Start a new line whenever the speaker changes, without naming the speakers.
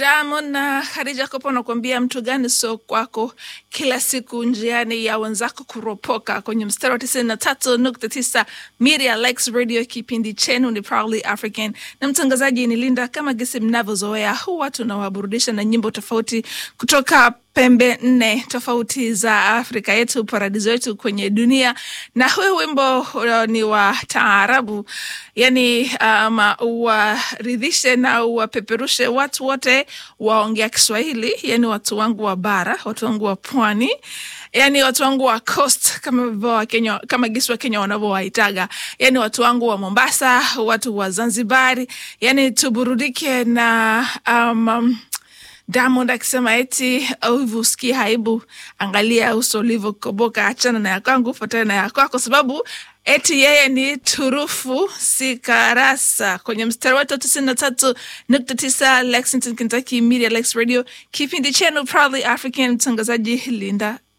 Diamond na Khadija Kopa nakwambia mtu gani so kwako, kila siku njiani ya wenzako kuropoka kwenye mstari wa 93.9 Media Lex Radio. Kipindi chenu ni Proudly African na mtangazaji ni Linda. Kama gisi mnavyozoea, huwa tunawaburudisha na nyimbo tofauti kutoka pembe nne tofauti za Afrika yetu, paradiso yetu kwenye dunia. Na huyu wimbo ni wa taarabu, yani waridhishe na wapeperushe watu wote waongea Kiswahili, yani watu wangu wa bara, watu wangu wa pwani, yani watu wangu wa coast kama Kenya, kama gisi wa Kenya wanavyowaitaga, yani watu wangu wa Mombasa, watu wa Zanzibar, yani tuburudike na Diamond akisema eti usikie haibu, angalia uso ulivyokoboka, achana na yakangu, fuatana na yako, kwa sababu eti yeye ni turufu si karasa. Kwenye mstari wetu 93.9 Lexington, Kentucky, Media Lex Radio. Kipindi chenu Proudly African, mtangazaji Linda.